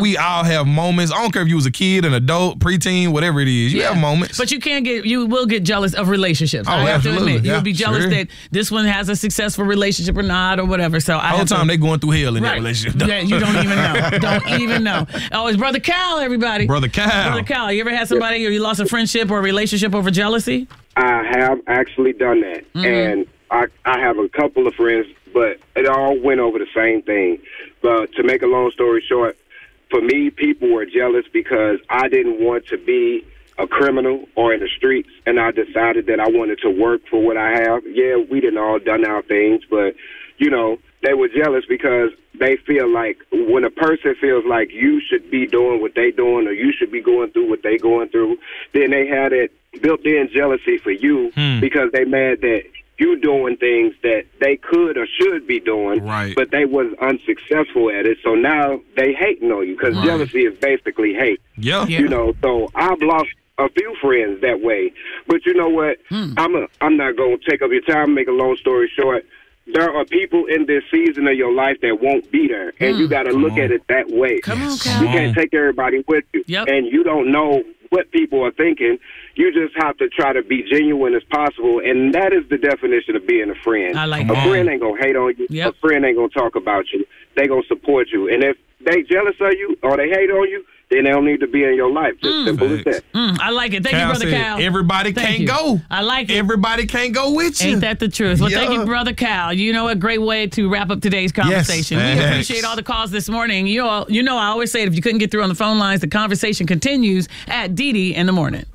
we all have moments. I don't care if you was a kid, an adult, preteen, whatever it is. You have moments. But you will get jealous of relationships. I have to admit. You'll be jealous that this one has a successful relationship or not or whatever. So the whole time they going through hell in that relationship. Yeah, you don't even know. Don't even know. Oh, it's Brother Cal, everybody. Brother Cal. Brother Cal, you ever had somebody or you lost a friendship or a relationship over jealousy? I have actually done that. And I have a couple of friends, but it all went over the same thing. But to make a long story short, for me, people were jealous because I didn't want to be a criminal or in the streets, and I decided that I wanted to work for what I have. Yeah, we didn't all done our things, but, you know, they were jealous because they feel like when a person feels like you should be doing what they doing or you should be going through what they going through, then they had that built-in jealousy for you because they mad that you doing things that they could or should be doing, but they was unsuccessful at it. So now they hating on you because jealousy is basically hate. Yeah. You know, so I've lost a few friends that way. But you know what? I'm not going to take up your time, make a long story short. There are people in this season of your life that won't be there, and you got to look at it that way. Come on, Cal. You can't take everybody with you, and you don't know what people are thinking. You just have to try to be genuine as possible, and that is the definition of being a friend. I like a that. friend ain't going to hate on you. A friend ain't going to talk about you. They going to support you, and if they jealous of you or they hate on you, then they don't need to be in your life. Just simple as that. I like it. Thank you, Brother Cal. Everybody can't go. I like it. Everybody can't go with you. Ain't that the truth? Well, thank you, Brother Cal. You know, a great way to wrap up today's conversation. Yes, we appreciate all the calls this morning. You know, I always say it, if you couldn't get through on the phone lines, the conversation continues at DD in the morning.